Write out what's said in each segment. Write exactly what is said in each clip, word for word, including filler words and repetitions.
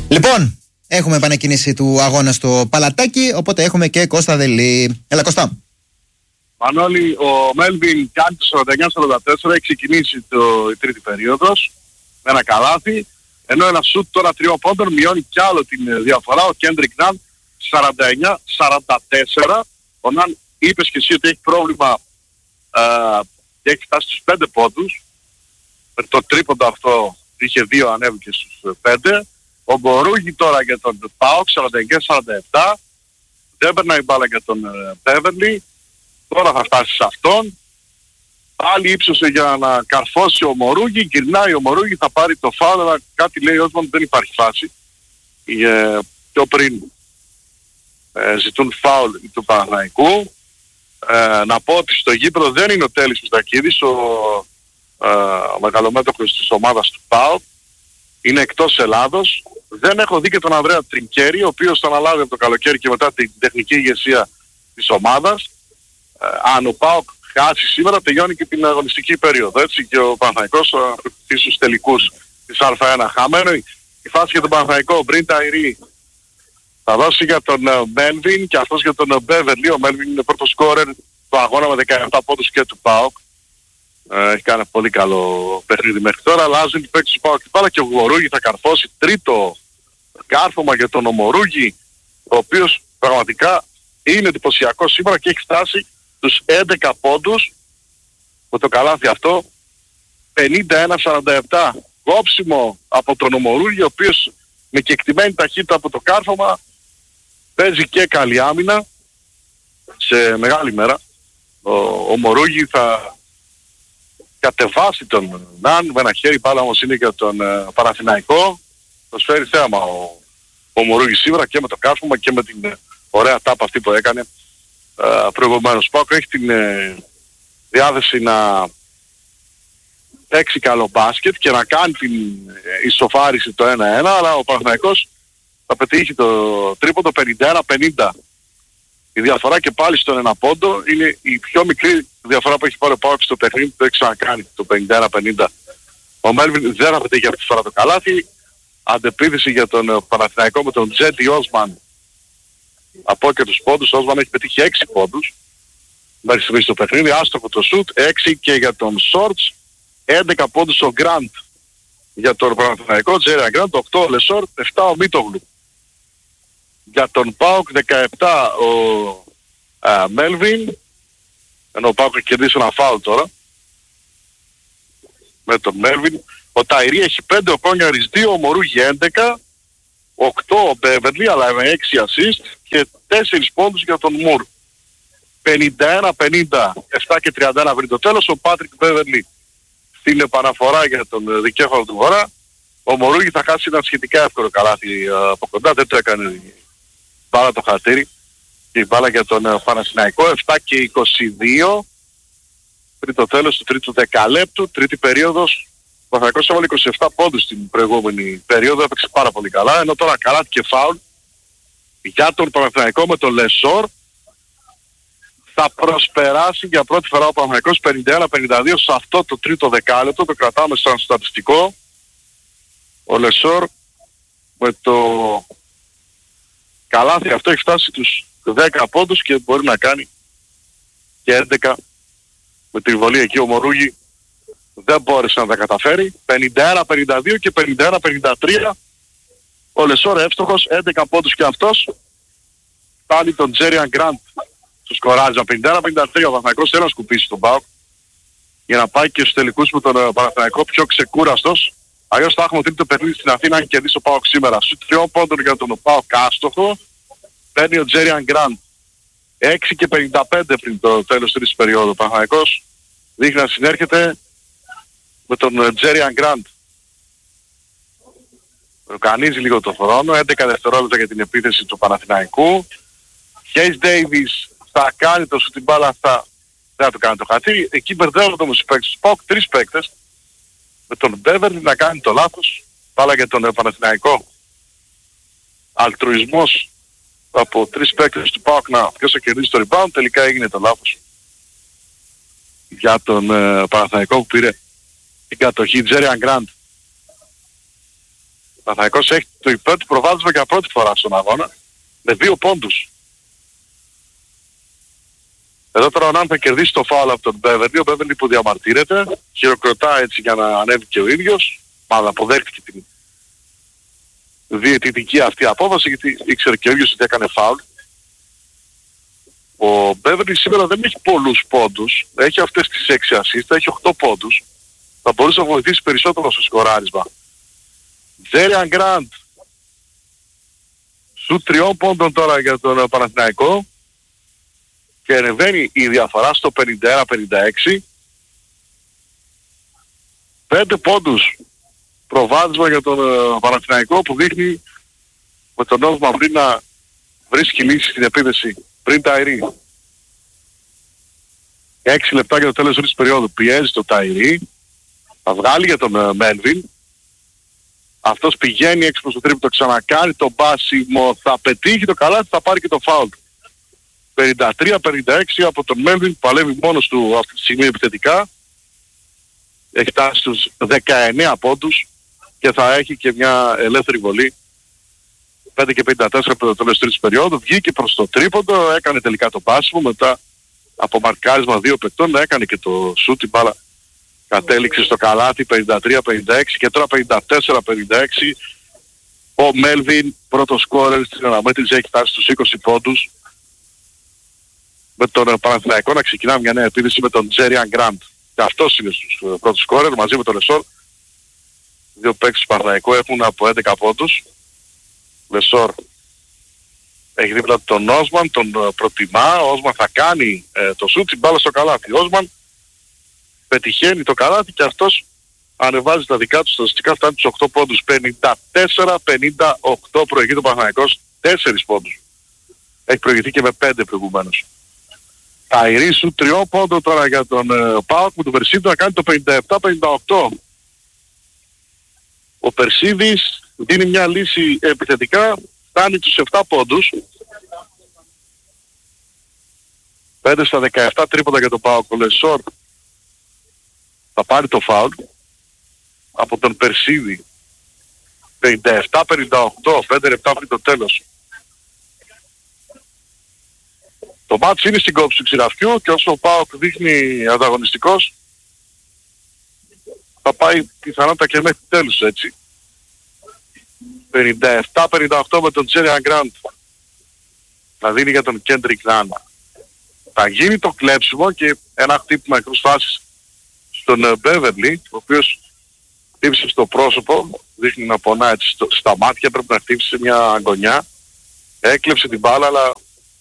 Λοιπόν, έχουμε επανεκκίνηση του αγώνα στο Παλατάκι, οπότε έχουμε και Κώστα Δελή. Έλα Κώστα. Μανώλη, ο Μέλβιν κάνει το σαράντα εννιά σαράντα τέσσερα, έχει ξεκινήσει το, η τρίτη περίοδος με ένα καλάθι, ενώ ένα σουτ τώρα τριών πόντων μειώνει κι άλλο την διαφορά. Ο Κέντρικ Ναν σαράντα εννιά σαράντα τέσσερα. Ο Ναν είπες και εσύ ότι έχει πρόβλημα ε, και έχει φτάσει στους πέντε πόντους. Με το τρίποντο αυτό είχε δύο, ανέβηκε στους πέντε. Ο Μπορούγι τώρα για τον ΠΑΟΚ σαράντα εννιά σαράντα επτά. Δεν περνάει μπάλα για τον Μπέβερλι. Τώρα θα φτάσει σε αυτόν. Πάλι ύψωσε για να καρφώσει ο Μορούγι. Γυρνάει ο Μορούγι, θα πάρει το φάουλ, αλλά κάτι λέει Όσμαν, δεν υπάρχει φάση. Ε, πιο πριν ε, ζητούν φάουλ του Παναθηναϊκού. Ε, να πω ότι στο γήπεδο δεν είναι ο Τέλης Μιστακίδης, ο, ε, ο μεγαλομέτωχος της ομάδας του ΠΑΟΚ. Είναι εκτός Ελλάδος. Δεν έχω δει και τον Ανδρέα Τρινκέρι, ο οποίος θα αναλάβει από το καλοκαίρι και μετά την τεχνική ηγεσία της ομάδας. Ε, αν ο ΠΑΟΚ χάσει σήμερα, τελειώνει και την αγωνιστική περίοδο, έτσι, και ο Παναθηναϊκός θα προκριθεί στους τελικούς της Α1. Χαμένο η φάση για τον Παναθηναϊκό, ο Μπριν Ταϊρή θα δώσει για τον Μέλβιν και αυτός για τον Μπέβερλι. Ο Μέλβιν είναι πρώτο σκόρερ του αγώνα με δεκαεπτά πόντους και του ΠΑΟΚ. Ε, έχει κάνει πολύ καλό παιχνίδι μέχρι τώρα, αλλάζει την παίξη του ΠΑΟΚ την μπάλα και ο Μορούγι θα καρφώσει τρίτο κάρφωμα για τον Μορούγι, ο οποίος πραγματικά είναι εντυπωσιακό σήμερα και έχει φτάσει τους έντεκα πόντους με το καλάθι αυτό. Πενήντα ένα σαράντα επτά κόψιμο από τον Ομορούγι, ο οποίος με κεκτημένη ταχύτητα από το κάρφωμα παίζει και καλή άμυνα σε μεγάλη μέρα. Ο, ο Μορούγι θα κατεβάσει τον Ναν με ένα χέρι, μπάλα όμως είναι για τον ε, Παναθηναϊκό. Προσφέρει θέαμα ο, ο Μορούγι σήμερα και με το κάρφωμα και με την ε, ωραία τάπα αυτή που έκανε ε, προηγουμένως. Πάκο έχει την ε, διάθεση να παίξει καλό μπάσκετ και να κάνει την ε, ισοφάριση το ένα ένα, αλλά ο Παναθηναϊκός θα πετύχει το τρίποντο πενήντα ένα πενήντα. Η διαφορά και πάλι στον ένα πόντο είναι η πιο μικρή διαφορά που έχει πάρει ο ΠΑΟΚ στο παιχνίδι, το έχει ξανακάνει το πενήντα ένα πενήντα. Ο Μέλβιν δεν θα πετύχει αυτή τη φορά το καλάθι. Αντεπίθεση για τον Παναθηναϊκό με τον Τζέντι Όσμαν από και τους πόντους. Ο Όσμαν έχει πετύχει έξι πόντους μέχρι στιγμής στο παιχνίδι, άστοχο το σουτ, έξι και για τον Σόρτς, έντεκα πόντους ο Γκραντ για τον Παναθηναϊκό, Τζέρια Γκραντ, οκτώ ο Λεσόρ, επτά ο Μίτογλου. Για τον ΠΑΟΚ δεκαεπτά ο α, Μέλβιν, ενώ ο ΠΑΟΚ έχει κερδίσει ένα φάουλ τώρα με τον Μέλβιν. Ο Ταϊρή έχει πέντε, ο Κόνιαρης δύο, ο Μορούγι έντεκα, οκτώ ο Μπέβερλι αλλά με έξι assist και τέσσερα πόντους για τον Μουρ. πενήντα ένα πενήντα, επτά και τριάντα ένα πριν το τέλος. Ο Πάτρικ Μπέβερλι στην επαναφορά για τον δικέφαλο του Βορρά. Ο Μορούγι θα χάσει ένα σχετικά εύκολο καλάθι από κοντά, δεν το έκανε μπάλα το χατήρι. Και η μπάλα για τον Παναθηναϊκό, επτά και είκοσι δύο πριν το τέλος του τρίτου δεκαλέπτου, τρίτη περίοδος. Ο Παναθηναϊκός έβαλε είκοσι επτά πόντους στην προηγούμενη περίοδο, έπαιξε πάρα πολύ καλά, ενώ τώρα καλάθι και φάουλ για τον Παναθηναϊκό με τον Λεσόρ. Θα προσπεράσει για πρώτη φορά ο Παναθηναϊκός πενήντα ένα πενήντα δύο σε αυτό το τρίτο δεκάλεπτο, το κρατάμε σαν στατιστικό. Ο Λεσόρ με το καλάθι αυτό έχει φτάσει τους δέκα πόντους και μπορεί να κάνει και έντεκα με τη βολή εκεί. Ο Μορούγι δεν μπόρεσε να τα καταφέρει. πενήντα ένα πενήντα δύο και πενήντα ένα πενήντα τρία. Ο Λεσόρ εύστοχος, έντεκα πόντους και αυτός. Πάλι τον Τζέριαν Γκραντ του σκοράζει. πενήντα ένα πενήντα τρία ο Παναθηναϊκός θέλει να σκουπίσει τον ΠΑΟΚ για να πάει και στους τελικούς με τον Παναθηναϊκό πιο ξεκούραστος. Αλλιώς θα έχουμε τρίτο παιχνίδι στην Αθήνα αν κερδίσει ο ΠΑΟΚ σήμερα. Σου τριών πόντων για τον ΠΑΟΚ άστοχο. Παίρνει ο Τζέριαν Γκραντ. έξι και πενήντα πέντε πριν το τέλος τρίτης περίοδου. Ο Παναθηναϊκός δείχνει να συνέρχεται με τον Τζέριαν Γκραντ. Ροκανίζει λίγο το χρόνο. έντεκα δευτερόλεπτα για την επίθεση του Παναθηναϊκού. Χέις Ντέιβις θα κάνει το σου την μπάλα αυτά. Δεν θα το κάνει το χατήρι. Εκεί μπερδεύονται όμως οι παίκτες του ΠΑΟΚ. Τρεις παίκτες. Με τον Μπέβερλι να κάνει το λάθος. Πάλα για τον Παναθηναϊκό. Αλτρουισμός από τρεις παίκτες του ΠΑΟΚ να ποιος θα κερδίσει το rebound. Τελικά έγινε το λάθος για τον ε, Παναθηναϊκό που πήρε την κατοχή. Τζέριαν Γκραντ Παναθηναϊκός έχει το υπέρ του προβάδισμα για πρώτη φορά στον αγώνα με δύο πόντους. Εδώ τώρα ο Ναν θα κερδίσει το φάουλ από τον Μπέβερλι, ο Μπέβερλι που διαμαρτύρεται, χειροκροτά έτσι για να ανέβει και ο ίδιος, μάλλον αποδέχτηκε την διαιτητική αυτή απόφαση γιατί ήξερε και ο ίδιος ότι έκανε φάουλ. Ο Μπέβερλι σήμερα δεν έχει πολλούς πόντους, έχει αυτές τις έξι ασίστ, έχει οκτώ πόντους, θα μπορούσε να βοηθήσει περισσότερο στο σκοράρισμα. Τζέριαν Γκραντ, σου τριών πόντων τώρα για τον Παναθηναϊκό και ανεβαίνει η διαφορά στο πενήντα ένα πενήντα έξι. Πέντε πόντους προβάδισμα για τον Παναθηναϊκό που δείχνει με τον Όσμαν πριν να βρίσκει λύση στην επίθεση πριν Ταϊρή. Έξι λεπτά για το τέλος της περίοδου. Πιέζει το Ταϊρή, θα βγάλει για τον Μέλβιν. Αυτός πηγαίνει έξω προς το τρίποντο, ξανακάνει το μπάσιμο, θα πετύχει το καλάθι, θα πάρει και το φάουλ. πενήντα τρία πενήντα έξι από τον Μέλβιν, παλεύει μόνος του αυτή τη στιγμή επιθετικά. Έχει φτάσει στους δεκαεννέα πόντους και θα έχει και μια ελεύθερη βολή. πέντε και πενήντα τέσσερα από το τέλος της περίοδου, βγήκε προς το τρίποντο, έκανε τελικά το μπάσιμο, μετά από μαρκάρισμα δύο παικτών έκανε και το σούτ, η μπάλα κατέληξε στο καλάθι πενήντα τρία πενήντα έξι και τώρα πενήντα τέσσερα πενήντα έξι. Ο Μέλβιν, πρώτος σκόρερ στην αναμέτρηση, έχει φτάσει στους είκοσι πόντους. Με τον Παναθηναϊκό να ξεκινά μια νέα επίθεση με τον Τζέριαν Γκραντ. Και αυτός είναι στους πρώτους σκόρερ μαζί με τον Λεσόρ. Δύο παίκτες του Παναθηναϊκού έχουν από έντεκα πόντους. Λεσόρ έχει δίπλα τον Όσμαν, τον προτιμά. Ο Όσμαν θα κάνει ε, το σούτ, μπάλα στο καλάθι. Ο Όσμαν πετυχαίνει το καλάθι και αυτός ανεβάζει τα δικά του στατιστικά, φτάνει τους οκτώ πόντους. πενήντα τέσσερα πενήντα οκτώ προηγείται ο Παναθηναϊκός, τέσσερα πόντους. Έχει προηγηθεί και με πέντε προηγουμένως. Ταϊρή σου τριών πόντων τώρα για τον ε, ΠΑΟΚ που τον Περσίδη να κάνει το πενήντα επτά πενήντα οκτώ. Ο Περσίδης δίνει μια λύση επιθετικά, φτάνει τους επτά πόντους. πέντε στα δεκαεπτά τρίποντα για τον ΠΑΟΚ. Ο Λεσόρ θα πάρει το φάουλ από τον Περσίδη. πενήντα επτά πενήντα οκτώ, πέντε λεπτά πριν το τέλος. Το μάτς είναι στην κόψη του ξηραφιού και όσο ο ΠΑΟΚ δείχνει ανταγωνιστικός θα πάει πιθανότατα και μέχρι τέλους έτσι. πενήντα επτά πενήντα οκτώ με τον Τζέριαν Γκραντ να δίνει για τον Κέντρικ Νάνα. Θα γίνει το κλέψιμο και ένα χτύπημα εκτός φάσης στον Μπέβερλι, ο οποίος χτύπησε στο πρόσωπο, δείχνει να πονά έτσι στο, στα μάτια, πρέπει να χτύπησε μια αγωνιά. Έκλεψε την μπάλα, αλλά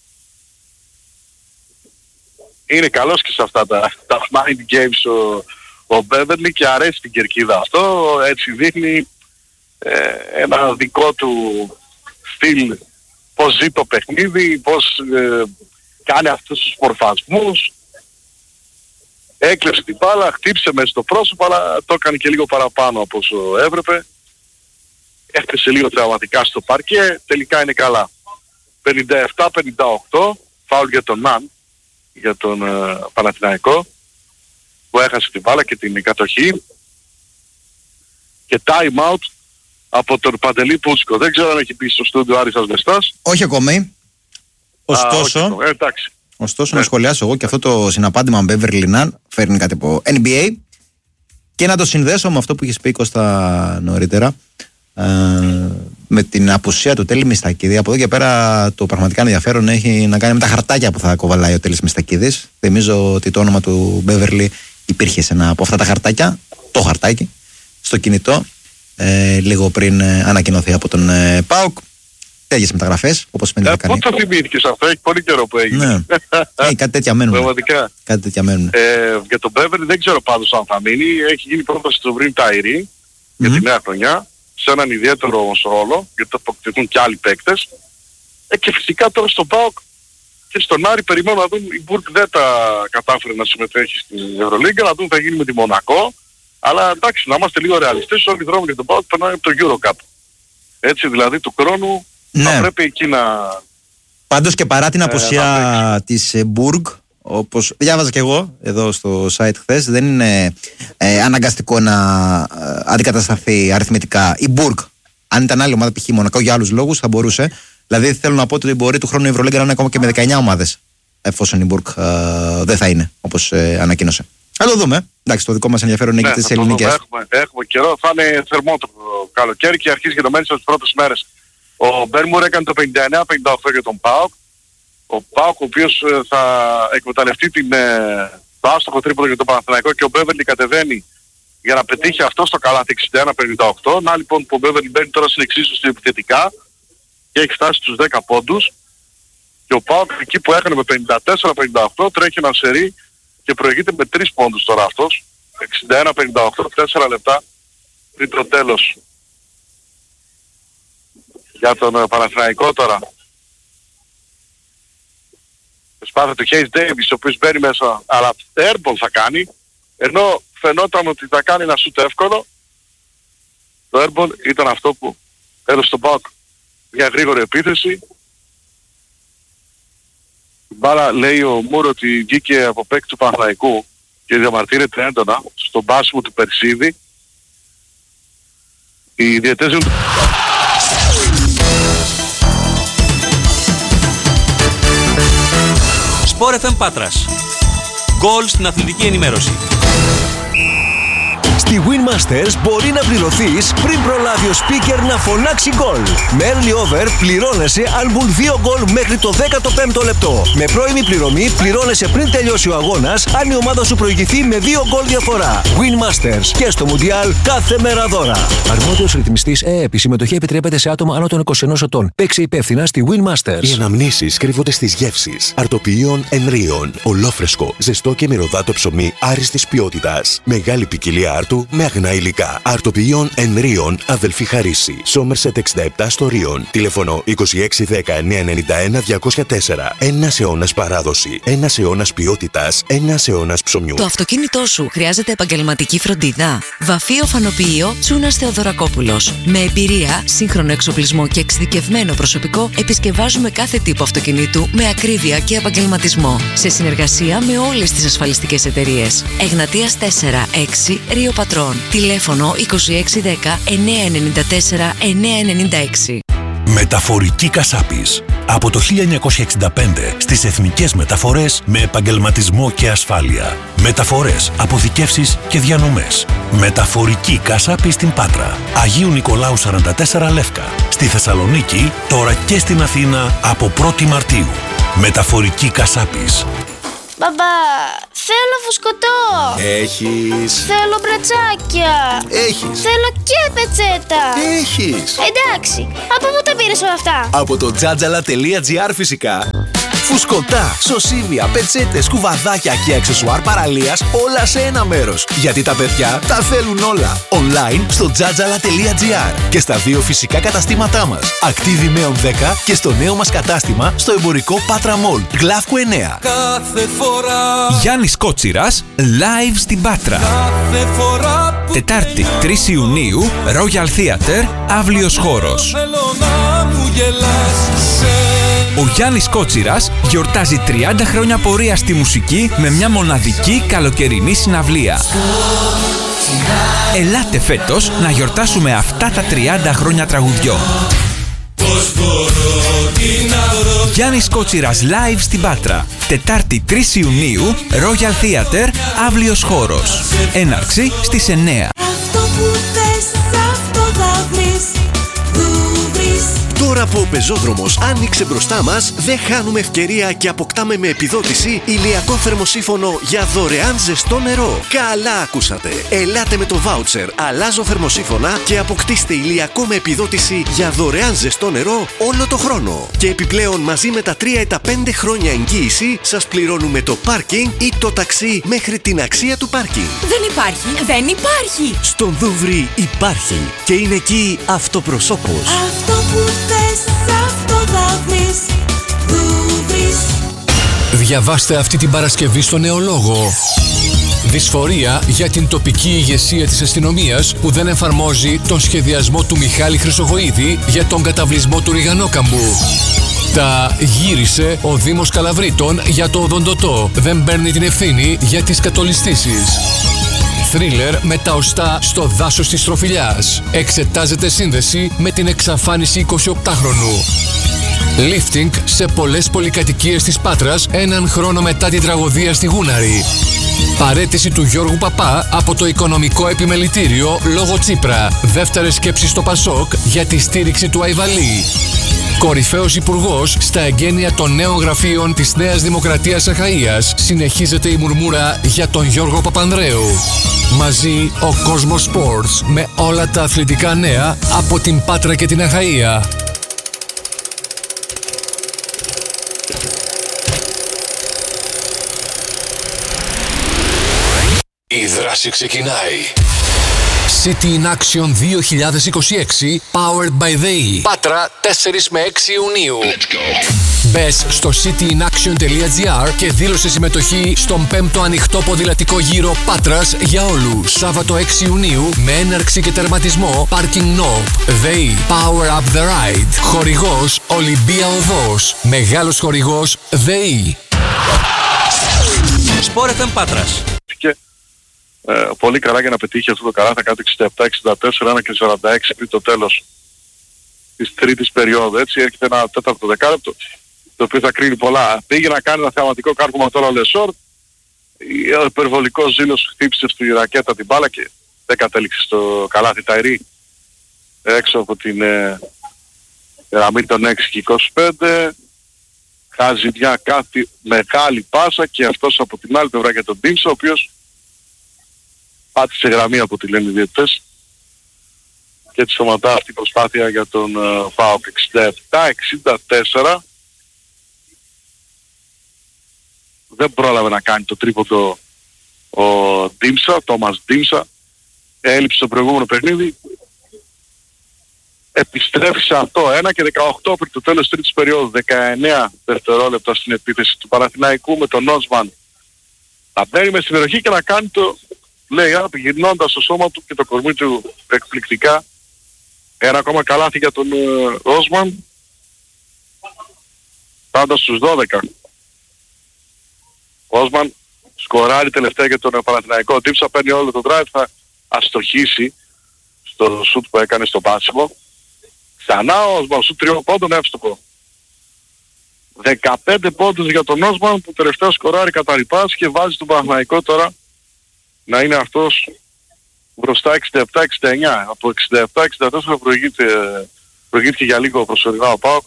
είναι καλός και σε αυτά τα, τα mind games ο, ο Μπέβερλι και αρέσει την κερκίδα αυτό, έτσι δείχνει ε, ένα δικό του στυλ, πώς ζει το παιχνίδι, πώς ε, κάνει αυτούς τους μορφασμούς. Έκλεψε την μπάλα, χτύπησε μέσα στο πρόσωπο, αλλά το έκανε και λίγο παραπάνω από όσο έπρεπε. Έφτασε λίγο τραυματικά στο παρκέ, τελικά είναι καλά. πενήντα επτά πενήντα οκτώ, φάουλ για τον Ναν, για τον uh, Παναθηναϊκό, που έχασε την μπάλα και την κατοχή. Και time out από τον Παντελή Πούτσικο. Δεν ξέρω αν έχει πει στο στούντιο Άρης Ασβεστάς. Όχι ακόμη. Ωστόσο, Α, όχι, ε, εντάξει. ωστόσο να σχολιάσω εγώ και αυτό το συναπάντημα με Beverly Nan φέρνει κάτι από N B A και να το συνδέσω με αυτό που είχες πει Κώστα νωρίτερα, ε, με την απουσία του Τέλη Μιστακίδη. Από εδώ και πέρα το πραγματικά ενδιαφέρον έχει να κάνει με τα χαρτάκια που θα κοβαλάει ο Τέλης Μιστακίδης. Θυμίζω ότι το όνομα του Beverly υπήρχε σε ένα από αυτά τα χαρτάκια, το χαρτάκι, στο κινητό, ε, λίγο πριν ε, ανακοινωθεί από τον ε, ΠΑΟΚ. Τέτοιες μεταγραφές, όπως σημαίνει ε, να κάνει. Πότε το θυμήθηκες αυτό, έχει πολύ καιρό που έγινε. Ναι. ε, κάτι τέτοια μένουν. Πραγματικά. Κάτι τέτοια μένουν. Ε, για τον Beverly δεν ξέρω πάντως αν θα μείνει. Έχει γίνει πρόταση του Βρήν Ταϊρή mm-hmm. για τη νέα χρονιά, σε έναν ιδιαίτερο όμως ρόλο, γιατί το αποκτηθούν και άλλοι παίκτες. Ε, και φυσικά τώρα στον ΠΑΟΚ και στον Άρη περιμένω να δουν, η Μπουργκ δεν τα κατάφερε να συμμετέχει στην Ευρωλίγκα, να δουν τι θα γίνει με τη Μονακό. Αλλά εντάξει, να είμαστε λίγο ρεαλιστές, όλοι οι δρόμοι για τον ΠΑΟΚ περνάνε από το EuroCup. Έτσι δηλαδή του χρόνου ναι. θα πρέπει εκεί να... Πάντως και παρά την απουσία ε, της ε, Μπουργκ, όπως διάβαζα και εγώ εδώ στο site χθες, δεν είναι ε, αναγκαστικό να ε, αντικατασταθεί αριθμητικά η Μπουργκ Αν ήταν άλλη ομάδα, π.χ. Μονακό για άλλους λόγους, θα μπορούσε. Δηλαδή θέλω να πω ότι μπορεί του χρόνου η Ευρωλίγκα να είναι ακόμα και με δεκαεννιά ομάδες, εφόσον η Μπουργκ ε, δεν θα είναι, όπως ε, ανακοίνωσε. Θα το δούμε. Εντάξει, το δικό μας ενδιαφέρον είναι ναι, και τις ελληνικές. Έχουμε, έχουμε καιρό, θα είναι θερμό το καλοκαίρι και αρχίζει και το μένει στις πρώτες μέρες. Ο Μπέρμουρ έκανε το πενήντα εννέα πενήντα οκτώ για τον ΠΑΟΚ. Ο ΠΑΟΚ ο οποίος ε, θα εκμεταλλευτεί την, ε, το άστοχο τρίποντο για τον Παναθηναϊκό και ο Μπέβερλι κατεβαίνει για να πετύχει αυτό στο καλάθι εξήντα ένα πενήντα οκτώ. Να λοιπόν που ο Μπέβερλι μπαίνει τώρα στην εξίσωση επιθετικά και έχει φτάσει στους δέκα πόντους. Και ο ΠΑΟΚ εκεί που έκανε με πενήντα τέσσερα πενήντα οκτώ τρέχει ένα σερί και προηγείται με τρεις πόντους τώρα αυτός. εξήντα ένα πενήντα οκτώ, τέσσερα λεπτά πριν το τέλος. Για τον uh, Παναθηναϊκό τώρα. Σπάθα του Hayes Davis, ο οποίος μπαίνει μέσα, αλλά airball θα κάνει, ενώ φαινόταν ότι θα κάνει ένα σουτ εύκολο. Το airball ήταν αυτό που έδωσε στον ΠΑΟΚ μια γρήγορη επίθεση. Η μπάλα, λέει ο Μούρο, ότι βγήκε από παίκτη του Παναθηναϊκού και διαμαρτύρεται έντονα στον μπάσιμο του Περσίδη. Οι διαιτές είναι... Sport εφ εμ Πάτρας. Γκολ στην αθλητική ενημέρωση. Στη Winmasters μπορεί να πληρωθείς πριν προλάβει ο speaker να φωνάξει γκολ. Με early over πληρώνεσαι αν μπουν δύο γκολ μέχρι το δέκατο πέμπτο λεπτό. Με πρώιμη πληρωμή πληρώνεσαι πριν τελειώσει ο αγώνας αν η ομάδα σου προηγηθεί με δύο γκολ διαφορά. Winmasters και στο Μουντιάλ κάθε μέρα δώρα. Αρμόδιος ρυθμιστής ΕΕΠ. Η συμμετοχή επιτρέπεται σε άτομα άνω των είκοσι ενός ετών. Παίξε υπεύθυνα στη Winmasters. Οι αναμνήσεις κρύβονται στις γεύσεις. Αρτοποιείων Ενρίων. Ολόφρεσκο, ζεστό και μυρωδάτο ψωμί άριστης ποιότητας. Μεγάλη ποικιλία άρτου με αγνά υλικά. Αρτοποιείων Ενρίων, αδελφή Χαρίση. Σόμερσετ εξήντα επτά στο Ρίον. Τηλεφωνό είκοσι έξι δέκα εννιακόσια ενενήντα ένα διακόσια τέσσερα. Ένας αιώνας παράδοση. Ένας αιώνας ποιότητας. Ένας αιώνας ψωμιού. Το αυτοκίνητό σου χρειάζεται επαγγελματική φροντίδα. Βαφείο Φανοποιείο Τσούνας Θεοδωρακόπουλος. Με εμπειρία, σύγχρονο εξοπλισμό και εξειδικευμένο προσωπικό, επισκευάζουμε κάθε τύπο αυτοκινήτου με ακρίβεια και επαγγελματισμό. Σε συνεργασία με όλες τις ασφαλιστικές εταιρείες. Εγνατίας τέσσερα έξι Ρίο Πατρών. Τηλέφωνο είκοσι έξι δέκα εννιακόσια ενενήντα τέσσερα εννιακόσια ενενήντα έξι. Μεταφορική Κασάπης. Από το χίλια εννιακόσια εξήντα πέντε στις εθνικές μεταφορές με επαγγελματισμό και ασφάλεια. Μεταφορές, αποθηκεύσεις και διανομές. Μεταφορική Κασάπη στην Πάτρα. Αγίου Νικολάου σαράντα τέσσερα Λεύκα. Στη Θεσσαλονίκη, τώρα και στην Αθήνα από πρώτη Μαρτίου. Μεταφορική Κασάπης. Μπαμπά, θέλω φουσκωτό. Έχεις. Θέλω μπρατσάκια. Έχεις. Θέλω και πετσέτα. Έχεις. Εντάξει, από πού τα πήρες όλα αυτά? Από το τζάτζαλα τελεία τζι άρ φυσικά. Φουσκωτά, σωσίβια, πετσέτες, κουβαδάκια και αξεσουάρ παραλίας όλα σε ένα μέρος. Γιατί τα παιδιά τα θέλουν όλα. Online στο τζάτζαλα τελεία τζι άρ και στα δύο φυσικά καταστήματά μας. Ακτίβι Μέων δέκα και στο νέο μας κατάστημα στο εμπορικό Πάτρα Μολ, Γλαύκου εννέα. Κάθε φορά Γιάννης Κότσιρας, live στην Πάτρα. Κάθε φορά Τετάρτη τρεις Ιουνίου, Royal Theatre, αύλιος χώρος. θέλω να μου γελάς. Ο Γιάννης Κότσιρας γιορτάζει τριάντα χρόνια πορεία στη μουσική με μια μοναδική καλοκαιρινή συναυλία. Ελάτε φέτος να γιορτάσουμε αυτά τα τριάντα χρόνια τραγουδιών. Γιάννης Κότσιρας live στην Πάτρα. Τετάρτη τρεις Ιουνίου, Royal Theatre, αύλιος χώρος. Έναρξη στις εννέα. Αυτό που θες, αυτό θα βρεις. Τώρα που ο πεζόδρομος άνοιξε μπροστά μας, δεν χάνουμε ευκαιρία και αποκτάμε με επιδότηση ηλιακό θερμοσύφωνο για δωρεάν ζεστό νερό. Καλά ακούσατε! Ελάτε με το βάουτσερ «Αλλάζω θερμοσύφωνα» και αποκτήστε ηλιακό με επιδότηση για δωρεάν ζεστό νερό όλο το χρόνο. Και επιπλέον μαζί με τα τρία ή τα πέντε χρόνια εγγύηση σας πληρώνουμε το πάρκινγκ ή το ταξί μέχρι την αξία του πάρκινγκ. Δεν υπάρχει, δεν υπάρχει! Στον Δούβρι υπάρχει και είναι εκεί αυτοπροσώπος. Αυτό που θες, αυτό θα βρεις. Δούβρις. Διαβάστε αυτή την Παρασκευή στο Νεολόγο. Δυσφορία για την τοπική ηγεσία της αστυνομίας που δεν εφαρμόζει τον σχεδιασμό του Μιχάλη Χρυσογοίδη για τον καταβλισμό του Ριγανόκαμπου. Τα γύρισε ο Δήμος Καλαβρίτων για το οδοντοτό. Δεν παίρνει την ευθύνη για τις κατολιστήσεις. Θρίλερ με τα οστά στο δάσος της Τροφιλιάς. Εξετάζεται σύνδεση με την εξαφάνιση εικοσιοκτάχρονου. Lifting σε πολλές πολυκατοικίες της Πάτρας έναν χρόνο μετά την τραγωδία στη Γούναρη. Παραίτηση του Γιώργου Παπά από το Οικονομικό Επιμελητήριο λόγω Τσίπρα. Δεύτερες σκέψεις στο Πασόκ για τη στήριξη του Αϊβαλή. Κορυφαίος υπουργός στα εγγένεια των νέων γραφείων της Νέας Δημοκρατίας Αχαΐας. Συνεχίζεται η μουρμούρα για τον Γιώργο Παπανδρέου. Μαζί ο Κόσμος Sports με όλα τα αθλητικά νέα από την Πάτρα και την Αχαΐα. Η δράση ξεκινάει. City in Action δύο χιλιάδες είκοσι έξι Powered by The E. Πάτρα τέσσερα με έξι Ιουνίου. Μπες στο cityin-action τελεία gr και δήλωσε συμμετοχή στον πέμπτο ανοιχτό ποδηλατικό γύρο Πάτρας για όλους. Σάββατο έξι Ιουνίου με έναρξη και τερματισμό Parking Knob. The E. Power up the ride. Χορηγός Ολυμπία Οδός. Μεγάλος χορηγός The E. Sport εφ εμ Πάτρας. Ε, πολύ καλά για να πετύχει αυτό το καλά, θα κάνει εξήντα επτά εξήντα τέσσερα, ένα και σαράντα έξι πριν το τέλος της τρίτης περίοδου. Έτσι έρχεται ένα τέταρτο δεκάλεπτο, το οποίο θα κρίνει πολλά. Πήγε να κάνει ένα θεαματικό κάρπωμα τώρα ο Λεσόρ. Ο υπερβολικός ζήλος χτύπησε στη ρακέτα την μπάλα και δεν κατέληξε στο καλάθι Ταϊρή έξω από την ε, γραμμή των έξι και είκοσι πέντε. Χάζει μια κάτι μεγάλη πάσα και αυτός από την άλλη πλευρά για τον Ντίμψο, ο οποίος πάτησε γραμμή από τη λένε οι διαιτητές και έτσι σταματά αυτή η προσπάθεια για τον uh, ΠΑΟΚ. εξήντα επτά εξήντα τέσσερα. Δεν πρόλαβε να κάνει το τρίποντο ο Ντίμσα, Τόμας Ντίμσα. Έλειψε στο προηγούμενο παιχνίδι. Επιστρέφει σε αυτό ένα και δεκαοκτώ πριν το τέλος τρίτης περίοδου. δεκαεννέα δευτερόλεπτα στην επίθεση του Παναθηναϊκού με τον Νόσμαν να μπαίνει μες στην περιοχή και να κάνει το λέει γυρνώντας το σώμα του και το κορμί του εκπληκτικά. Ένα ακόμα καλάθι για τον Ρόσμαν. Πάντα στους δώδεκα. Ρόσμαν σκοράρει τελευταία για τον Παναθηναϊκό. Τύψα παίρνει όλο το drive, θα αστοχίσει στο σουτ που έκανε στο πάσιμο. Ξανά ο Ρόσμαν, σουτ τριών πόντων, εύστοχο. δεκαπέντε πόντους για τον Ρόσμαν που τελευταία σκοράρει κατά ρηπάς και βάζει τον Παναθηναϊκό τώρα να είναι αυτός μπροστά εξήντα επτά εξήντα εννέα. Από εξήντα επτά εξήντα τέσσερα προηγείται, προηγήθηκε για λίγο προσωρινά ο ΠΑΟΚ.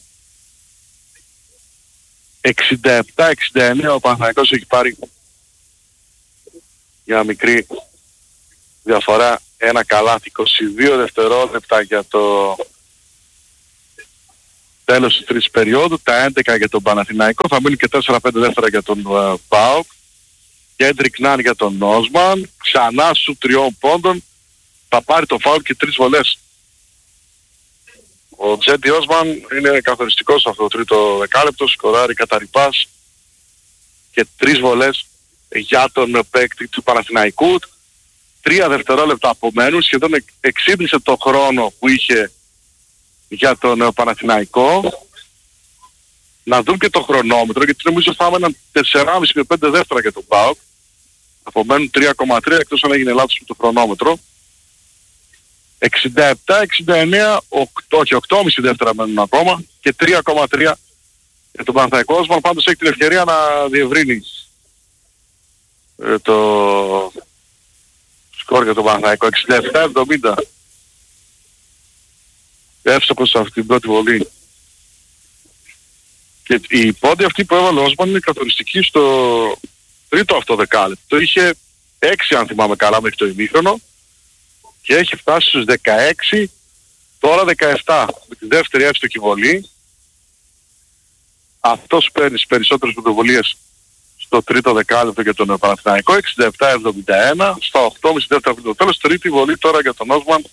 εξήντα επτά εξήντα εννέα ο Παναθηναϊκός έχει πάρει για μικρή διαφορά ένα καλάθι. είκοσι δύο δευτερόλεπτα για το τέλος της τρίτης περίοδου, τα έντεκα για τον Παναθηναϊκό, θα μείνει και τέσσερα πέντε δεύτερα για τον uh, ΠΑΟΚ. Κέντρικ Νάν για τον Νόσμαν, ξανά σου τριών πόντων, θα πάρει το φάουλ και τρεις βολές. Ο Τζέντι Όσμαν είναι καθοριστικός σε αυτό το τρίτο δεκάλεπτο, σκοράρει κατά ρηπάς και τρεις βολές για τον παίκτη του Παναθηναϊκού. Τρία δευτερόλεπτα απομένουν, σχεδόν εξήντησε το χρόνο που είχε για τον Παναθηναϊκό. Να δούμε και το χρονόμετρο, γιατί νομίζω θα έμεναν τεσσεράμισι με πέντε δεύτερα για τον ΠΑΟΚ. Απομένουν τρία κόμμα τρία εκτός αν έγινε λάθος με το χρονόμετρο. εξήντα επτά εξήντα εννέα, οκτώ, όχι οκτώ κόμμα πέντε δεύτερα μένουν ακόμα και τρία κόμμα τρία για τον Παναθηναϊκό. Όσμαν πάντως έχει την ευκαιρία να διευρύνει ε, το σκορ για τον Παναθηναϊκό. εξήντα επτά εβδομήντα. Εύστοχος σε αυτή την πρώτη βολή. Και η πόντη αυτή που έβαλε ο Όσμαν είναι καθοριστική στο τρίτο αυτό δεκάλεπτο. Είχε έξι αν θυμάμαι καλά μέχρι το ημίχρονο και έχει φτάσει στους δεκαέξι, τώρα δεκαεπτά με τη δεύτερη εύστοχη βολή. Αυτός παίρνει τις περισσότερες πρωτοβουλίες στο τρίτο δεκάλεπτο για τον Παναθηναϊκό, εξήντα επτά εβδομήντα ένα, στα οκτώ κόμμα πέντε δεύτερα πριν το τέλος, τρίτη βολή τώρα για τον Όσμαν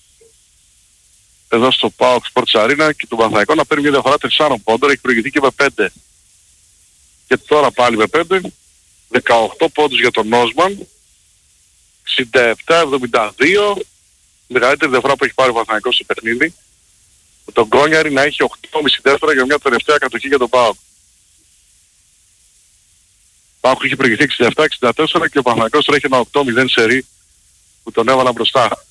εδώ στο ΠΑΟΚ Sports Arena και τον Παναθηναϊκό να παίρνει μια διαφορά τεσσάρων πόντων, έχει προηγηθεί και με πέντε. Και τώρα πάλι με πέντε, δεκαοκτώ πόντους για τον Όσμαν, εξήντα επτά εβδομήντα δύο, μεγαλύτερη διαφορά που έχει πάρει ο Παναθηναϊκός στο παιχνίδι. Με τον Γκόνιαρη να έχει οκτώ κόμμα πέντε δεύτερα για μια τελευταία κατοχή για τον ΠΑΟΚ. Ο ΠΑΟΚ είχε προηγηθεί εξήντα επτά εξήντα τέσσερα και ο Παναθηναϊκός τώρα έχει ένα οκτώ μηδέν σερί που τον έβαλαν μπροστά.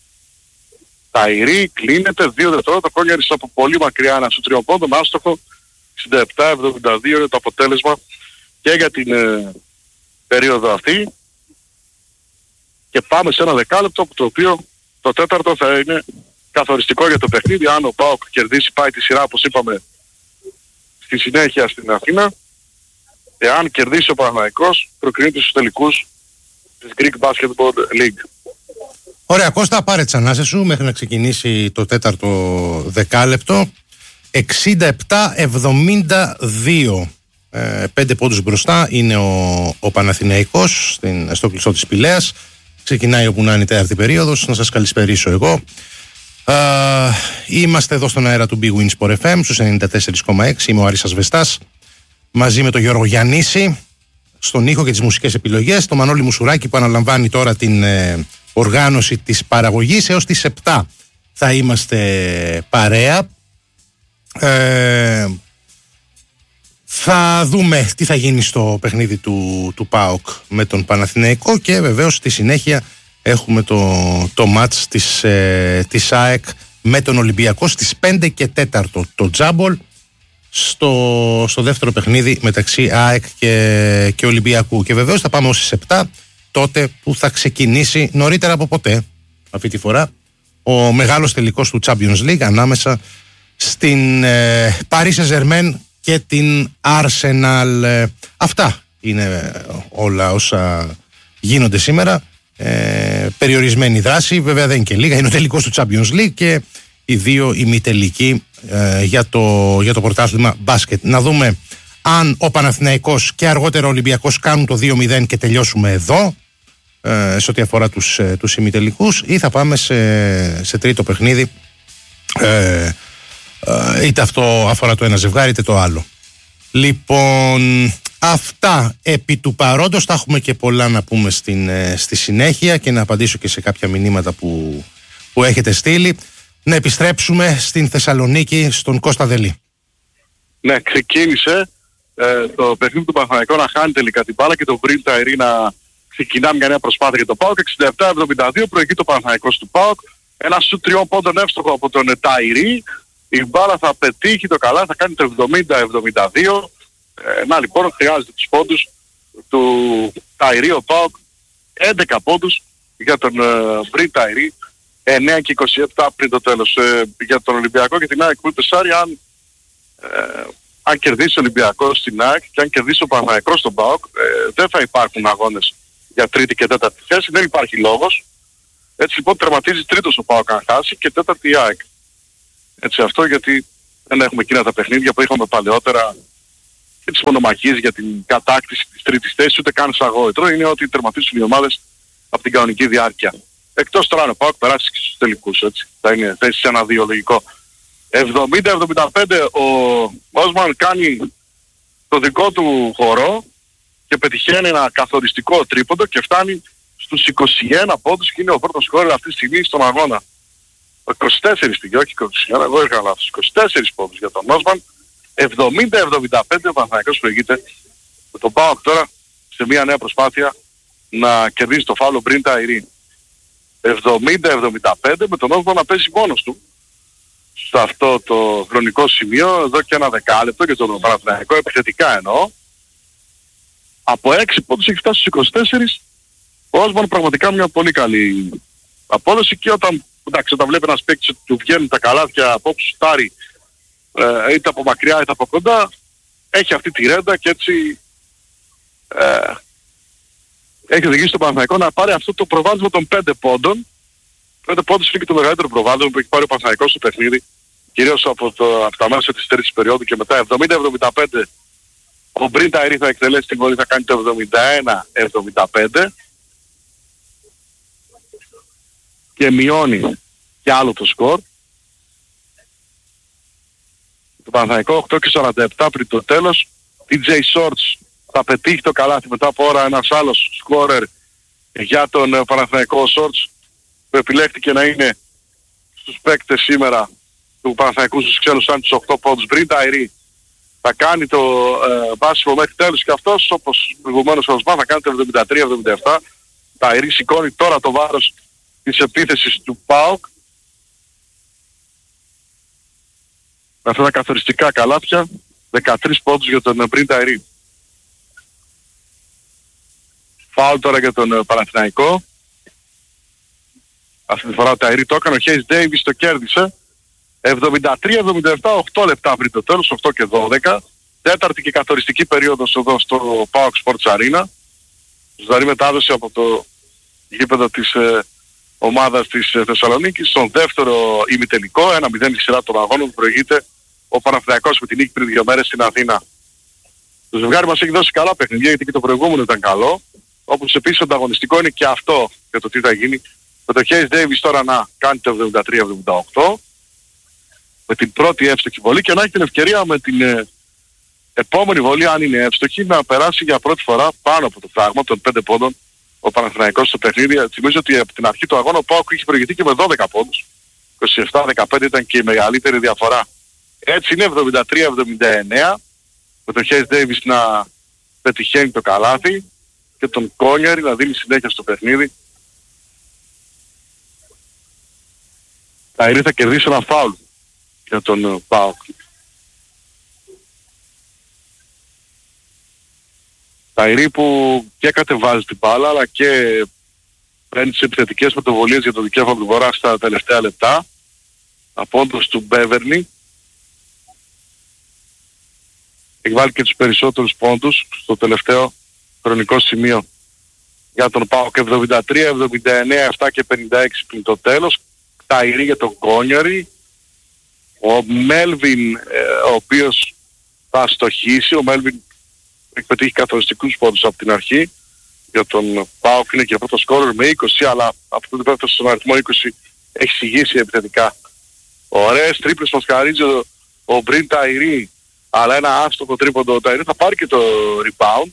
Ταϊρή κλείνεται δύο δευτερόλεπτα, Κόνιαρης από πολύ μακριά ένα σου τριοπόντο με άστοχο εξήντα επτά εβδομήντα δύο είναι το αποτέλεσμα και για την ε, περίοδο αυτή. Και πάμε σε ένα δεκάλεπτο από το οποίο το τέταρτο θα είναι καθοριστικό για το παιχνίδι. Αν ο ΠΑΟΚ κερδίσει, πάει τη σειρά όπως είπαμε στη συνέχεια στην Αθήνα. Εάν κερδίσει ο Παναθηναϊκός, προκρίνεται στους τελικούς της Greek Basketball League. Ωραία, Κώστα, πάρε τις ανάσες σου μέχρι να ξεκινήσει το τέταρτο δεκάλεπτο. εξήντα επτά εβδομήντα δύο. Ε, πέντε πόντους μπροστά είναι ο, ο Παναθηναϊκός στην, στο κλειστό της Πηλαίας. Ξεκινάει όπου να είναι η τέταρτη περίοδος. Να σας καλησπερίσω εγώ. Ε, είμαστε εδώ στον αέρα του Big Win Sport εφ εμ στους ενενήντα τέσσερα κόμμα έξι. Είμαι ο Άρης Ασβεστάς μαζί με τον Γιώργο Γιαννίση στον ήχο και τις μουσικές επιλογές. Το Μανώλη Μουσουράκη που αναλαμβάνει τώρα την ε, οργάνωση της παραγωγής. Έως τις επτά θα είμαστε παρέα. Ε, θα δούμε τι θα γίνει στο παιχνίδι του, του ΠΑΟΚ με τον Παναθηναϊκό και βεβαίως στη συνέχεια έχουμε το, το μάτς της, ε, της ΑΕΚ με τον Ολυμπιακό στις πέντε και τέσσερα το τζάμπολ στο, στο δεύτερο παιχνίδι μεταξύ ΑΕΚ και, και Ολυμπιακού και βεβαίως θα πάμε ως τις επτά τότε που θα ξεκινήσει νωρίτερα από ποτέ αυτή τη φορά ο μεγάλος τελικός του Champions League ανάμεσα στην ε, Paris Saint-Germain και την Arsenal. Ε, αυτά είναι όλα όσα γίνονται σήμερα. Ε, περιορισμένη δράση, βέβαια δεν είναι και λίγα, είναι ο τελικός του Champions League και οι δύο ημιτελικοί ε, για, το, για το πρωτάθλημα μπάσκετ. Να δούμε αν ο Παναθηναϊκός και αργότερα ο Ολυμπιακός κάνουν το δύο μηδέν και τελειώσουμε εδώ ε, σε ό,τι αφορά τους, ε, τους ημιτελικούς ή θα πάμε σε, σε τρίτο παιχνίδι ε, είτε αυτό αφορά το ένα ζευγάρι είτε το άλλο. Λοιπόν, αυτά επί του παρόντος. Θα έχουμε και πολλά να πούμε στην, στη συνέχεια και να απαντήσω και σε κάποια μηνύματα που, που έχετε στείλει. Να επιστρέψουμε στην Θεσσαλονίκη στον Κώστα Δελή. Ναι, ξεκίνησε ε, το παιχνίδι του Παναθηναϊκού να χάνει τελικά την μπάλα και το Μπριν Ταϊρή να ξεκινά μια νέα προσπάθεια για το ΠΑΟΚ. εξήντα επτά εβδομήντα δύο προηγεί το Παναθηναϊκός του ΠΑΟΚ. Ένα σου τριών πόντων εύστοχο από τον Ταϊρή. Η μπάλα θα πετύχει το καλά, θα κάνει το εβδομήντα εβδομήντα δύο. Ε, να λοιπόν, χρειάζεται τους πόντους του Ταϊρή ο ΠΑΟΚ. έντεκα πόντους για τον Μπριν Ταϊρή. εννέα και είκοσι επτά πριν το τέλος. Ε, για τον Ολυμπιακό και την ΑΕΚ που είπε Σάρη, αν, ε, αν κερδίσει ο Ολυμπιακός στην ΑΕΚ και αν κερδίσει ο Παναθηναϊκός στον ΠΑΟΚ, ε, δεν θα υπάρχουν αγώνες για τρίτη και τέταρτη θέση. Δεν υπάρχει λόγος. Έτσι λοιπόν τερματίζει τρίτος ο ΠΑΟΚ αν χάσει και τέταρτη η ΑΕΚ. Έτσι αυτό γιατί δεν έχουμε εκείνα τα παιχνίδια που είχαμε παλαιότερα και τις μονομαχίες για την κατάκτηση της τρίτης θέσης, ούτε καν σαν αγώητρο. Είναι ότι τερματίζουν οι ομάδες από την κανονική διάρκεια. Εκτός τώρα ο ΠΑΟΚ περάσει και στους τελικούς, έτσι. Θα είναι θέση σε ένα δύο λογικό. εβδομήντα εβδομήντα πέντε ο Όσμαν κάνει το δικό του χορό και πετυχαίνει ένα καθοριστικό τρίποντο και φτάνει στους είκοσι ένα πόντους και είναι ο πρώτος σκόρερ αυτή τη στιγμή στον αγώνα. είκοσι τέσσερα πήγε, όχι είκοσι ένα, εγώ είχα λάθος. είκοσι τέσσερα πόντους για τον Όσμαν. εβδομήντα εβδομήντα πέντε ο Παναθηναϊκός προηγείται. Με τον ΠΑΟΚ τώρα σε μια νέα προσπάθεια να κερδίσει το φάουλο Μπριν Ταϊρή. εβδομήντα εβδομήντα πέντε με τον Όσμαν να παίζει μόνος του. Σε αυτό το χρονικό σημείο, εδώ και ένα δεκάλεπτο για τον Παναθηναϊκό, επιθετικά εννοώ. Από έξι πόντους έχει φτάσει στους είκοσι τέσσερα. Ο Όσμαν πραγματικά μια πολύ καλή απόδοση και όταν, εντάξει, όταν βλέπει ένας παίκτης ότι του βγαίνουν τα καλάθια από όπου σουτάρει, ε, είτε από μακριά είτε από κοντά, έχει αυτή τη ρέντα και έτσι ε, έχει οδηγήσει τον Παναθηναϊκό να πάρει αυτό το προβάδισμα των πέντε πόντων. πέντε πόντους είναι και το μεγαλύτερο προβάδισμα που έχει πάρει ο Παναθηναϊκός στο παιχνίδι, κυρίως από, το, από τα μέσα της τρίτης περίοδου και μετά εβδομήντα εβδομήντα πέντε ο Μπριν Ταϊρή θα εκτελέσει την βολή, θα κάνει το εβδομήντα ένα εβδομήντα πέντε και μειώνει και άλλο το σκορ. Το Παναθηναϊκό οκτώ και σαράντα επτά πριν το τέλος. τι τζέι Shorts θα πετύχει το καλάθι μετά από ώρα, ένας άλλος σκόρερ για τον Παναθηναϊκό. Shorts που επιλέχθηκε να είναι στους παίκτες σήμερα του Παναθηναϊκού στους ξένους σαν τους οκτώ πόντους. Μπριν Ταϊρή θα κάνει το ε, μπάσιμο μέχρι τέλους και αυτός, όπως προηγουμένως ο Οσμάν, θα κάνει το εβδομήντα τρία εβδομήντα επτά. Ταϊρή σηκώνει τώρα το βάρος της επίθεσης του ΠΑΟΚ. Με αυτά τα καθοριστικά καλάθια, δεκατρείς πόντους για τον Μπριν Ταϊρή. Φάουλ τώρα για τον Παναθηναϊκό. Αυτή τη φορά ο Ταϊρή το έκανε, ο Χέις Ντέιβις το κέρδισε. εβδομήντα τρία εβδομήντα επτά, οκτώ λεπτά πριν το τέλος, οκτώ και δώδεκα. Τέταρτη και καθοριστική περίοδος εδώ στο ΠΑΟΚ Sports Arena. Ζωντανή μετάδοση από το γήπεδο της ε, ομάδας της ε, Θεσσαλονίκης. Στον δεύτερο ημιτελικό, ένα μηδέν η σειρά των αγώνων που προηγείται ο Παναθηναϊκός με την νίκη πριν δύο μέρες στην Αθήνα. Το ζευγάρι μας έχει δώσει καλά παιχνίδια, γιατί και το προηγούμενο ήταν καλό. Όπως επίσης ανταγωνιστικό είναι και αυτό για το τι θα γίνει. Με το Χέις Ντέιβις τώρα να κάνει το εβδομήντα τρία εβδομήντα οκτώ. Με την πρώτη εύστοχη βολή και να έχει την ευκαιρία με την ε, επόμενη βολή, αν είναι εύστοχη, να περάσει για πρώτη φορά πάνω από το φράγμα των πέντε πόντων ο Παναθηναϊκός στο παιχνίδι. Θυμίζω ότι από την αρχή του αγώνα ο ΠΑΟΚ είχε προηγηθεί και με δώδεκα πόντους. είκοσι επτά δεκαπέντε ήταν και η μεγαλύτερη διαφορά. Έτσι είναι εβδομήντα τρία εβδομήντα εννέα με τον Χέις Ντέιβις να πετυχαίνει το καλάθι και τον Κόνιαρη να δίνει συνέχεια στο παιχνίδι. Ταϊρή θα κερδίσει ένα φάουλ για τον ΠΑΟΚ. Ταϊρή που και κατεβάζει την μπάλα αλλά και παίρνει τις επιθετικές πρωτοβολίες για το δικαίωμα του Βορρά στα τελευταία λεπτά. Απόντος του Μπέβερνι. Έχει βάλει και τους περισσότερους πόντους στο τελευταίο χρονικό σημείο για τον ΠΑΟΚ. εβδομήντα τρία εβδομήντα εννέα, επτά και πενήντα έξι πριν το τέλος. Ταϊρή για τον Κόνιαρη. Ο Μέλβιν, ε, ο οποίος θα στοχίσει. Ο Μέλβιν έχει πετύχει καθοριστικούς πόντους από την αρχή. Για τον ΠΑΟΚ είναι και πρώτο σκόρερ με είκοσι, αλλά από το πέφτει στον αριθμό είκοσι έχει συγγύσει επιθετικά. Ωραίες τρίπλες μας χαρίζει ο, ο Μπριν Ταϊρή, αλλά ένα άστοχο τρίποντο ο Ταϊρή θα πάρει και το rebound.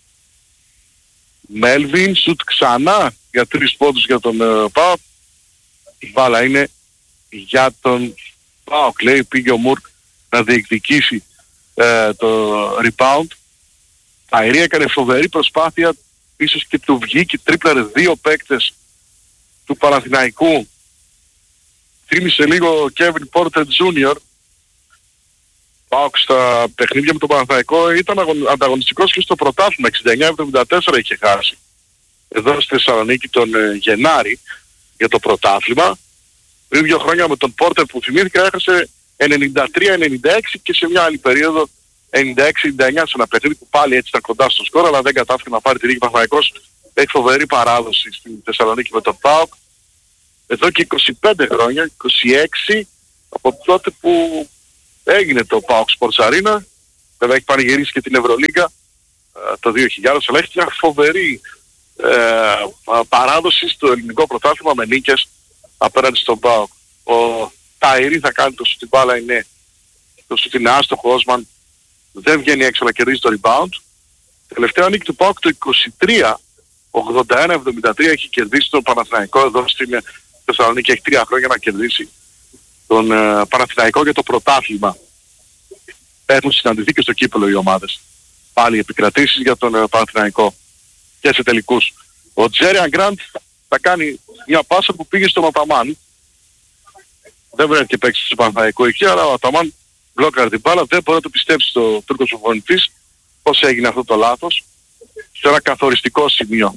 Μέλβιν, σουτ ξανά για τρεις πόντους για τον uh, ΠΑΟΚ. Η μπάλα είναι για τον ΠΑΟΚ, λέει, πήγε ο Μουρκ να διεκδικήσει uh, το rebound. Ταϊρή έκανε φοβερή προσπάθεια, ίσως και του βγήκε, τρίπλαρε δύο παίκτες του Παναθηναϊκού. Θύμισε λίγο ο Κέβιν Πόρτερ Τζούνιορ. ΠΑΟΚ στα παιχνίδια με τον Παναθηναϊκό ήταν ανταγωνιστικός και στο πρωτάθλημα, εξήντα εννέα εβδομήντα τέσσερα είχε χάσει. Εδώ στη Θεσσαλονίκη τον ε, Γενάρη για το πρωτάθλημα. Πριν δύο χρόνια με τον Πόρτερ που θυμήθηκα έχασε ενενήντα τρία ενενήντα έξι και σε μια άλλη περίοδο ενενήντα έξι ενενήντα εννέα σε ένα παιχνίδι που πάλι έτσι ήταν κοντά στο σκορ, αλλά δεν κατάφερε να πάρει τη νίκη. Παναθηναϊκός έχει φοβερή παράδοση στην Θεσσαλονίκη με τον ΠΑΟΚ. Εδώ και είκοσι πέντε χρόνια, είκοσι έξι από τότε που έγινε το ΠΑΟΚ Sports Arena. Βέβαια έχει πανηγυρίσει και την Ευρωλίγκα το δύο χιλιάδες, αλλά έχει μια φοβερή ε, παράδοση στο ελληνικό πρωτάθλημα με νίκες απέναντι στον ΠΑΟΚ. Ο Ταϊρή θα κάνει το σου την μπάλα, είναι το σου την άστοχο, Όσμαν δεν βγαίνει έξω να κερδίζει το rebound. Τελευταία νίκη του ΠΑΟΚ το είκοσι τρία ογδόντα ένα εβδομήντα τρία έχει κερδίσει τον Παναθηναϊκό εδώ στην Θεσσαλονίκη. Έχει τρία χρόνια να κερδίσει τον ε, Παναθηναϊκό για το πρωτάθλημα. Έχουν συναντηθεί και στο κύπελλο οι ομάδες. Πάλι επικρατήσεις για τον ε, Παναθηναϊκό και σε τελικούς. Ο Τζέριαν Γκραντ θα κάνει μια πάσα που πήγε στον Αταμάν. Δεν βρέθηκε παίξει στο Παναθηναϊκό εκεί, αλλά ο Αταμάν μπλόκαρε την μπάλα. Δεν μπορεί να το πιστέψει το Τούρκος προπονητής πώς έγινε αυτό το λάθος σε ένα καθοριστικό σημείο.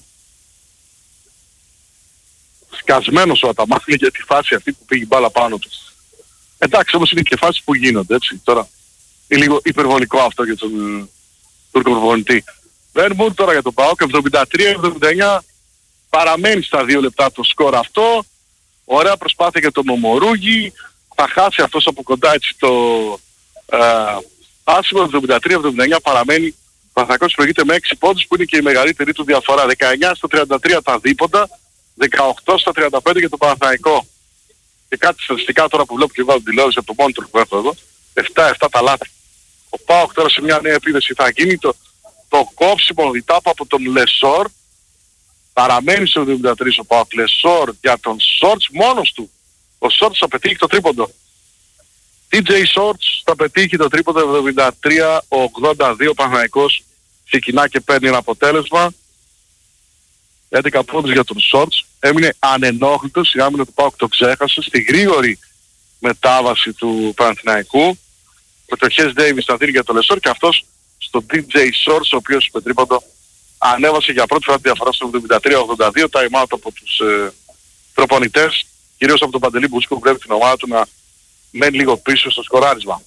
Σκασμένος ο Αταμάν για τη φάση αυτή που πήγε η μπάλα πάνω του. Εντάξει, όμως είναι και φάσεις που γίνονται, έτσι. Τώρα είναι λίγο υπερβολικό αυτό για τον uh, Τούρκο προπονητή. Βεν Μουρ τώρα για τον ΠΑΟΚ, εβδομήντα τρία εβδομήντα εννέα, παραμένει στα δύο λεπτά το σκορ αυτό. Ωραία προσπάθεια για τον Μομορούγι. Θα χάσει αυτός από κοντά έτσι το uh, άσημο. Εβδομήντα τρία εβδομήντα εννέα παραμένει. Ο Παναθηναϊκός προηγείται με έξι πόντους που είναι και η μεγαλύτερη του διαφορά. δεκαεννέα στα τριάντα τρία τα δίποντα, δεκαοκτώ στα τριάντα πέντε για τον Παναθηναϊκό. Και κάτι στατιστικά τώρα που βλέπω και βάλω τηλεόραση από το monitor που έχω εδώ, επτά επτά τα λάθη. Ο ΠΑΟΚ τώρα σε μια νέα επίδεση θα γίνει το, το κόψιμο διτάπα από τον Λεσόρ. Παραμένει στο εβδομήντα τρία ο ΠΑΟΚ. Λεσόρ για τον Σόρτς μόνος του. Ο Σόρτς θα πετύχει το τρίποντο. τι τζέι Σόρτς θα πετύχει το τρίποντο. Εβδομήντα τρία ογδόντα δύο. Ο Παναθηναϊκός ξεκινά και παίρνει ένα αποτέλεσμα. έντεκα πόντους για τον Σόρτς. έμεινε ανενόχλητος, η άμυνα του ΠΑΟΚ το ξέχασε στη γρήγορη μετάβαση του Παναθηναϊκού. Ο Χες Ντέιβις θα δίνει για το Λεσόρ και αυτός στο ντι τζέι Source, ο οποίος με τρίποντο ανέβασε για πρώτη φορά τη διαφορά στο εβδομήντα τρία ογδόντα δύο, time out από τους ε, προπονητές, κυρίως από τον Παντελή Μπουσκού που βλέπει την ομάδα του να μένει λίγο πίσω στο σκοράρισμα.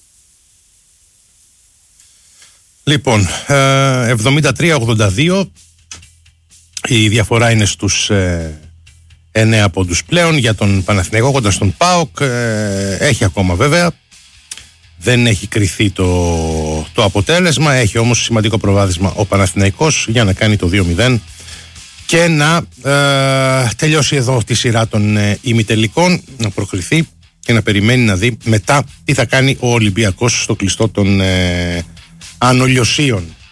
Λοιπόν, ε, εβδομήντα τρία ογδόντα δύο, η διαφορά είναι στους ε, εννέα πόντους πλέον για τον Παναθηναϊκό κοντά στον ΠΑΟΚ. Ε, έχει ακόμα βέβαια, δεν έχει κριθεί το, το αποτέλεσμα, έχει όμως σημαντικό προβάδισμα ο Παναθηναϊκός για να κάνει το δύο μηδέν και να ε, τελειώσει εδώ τη σειρά των ε, ημιτελικών, να προκριθεί και να περιμένει να δει μετά τι θα κάνει ο Ολυμπιακός στο κλειστό των ε, Ανολιοσίων.